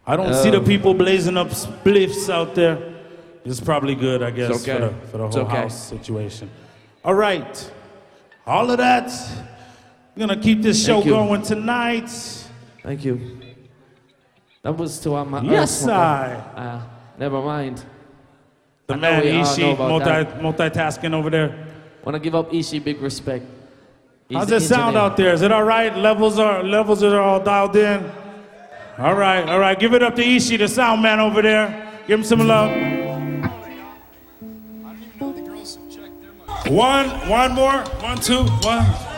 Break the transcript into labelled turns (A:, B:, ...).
A: I don't see the people blazing up spliffs out there. It's probably good, I guess,
B: okay.
A: for the whole house situation. All right. All of that. We're going to keep this show going tonight.
B: Thank you. That was to our
A: Yes, I.
B: Never mind.
A: The man Ishi multitasking over there.
B: Want to give up Ishi big respect.
A: How's it sound out there? Is it all right? Levels are all dialed in. All right. Give it up to Ishi, the sound man over there. Give him some love. One more. 1, 2, 1.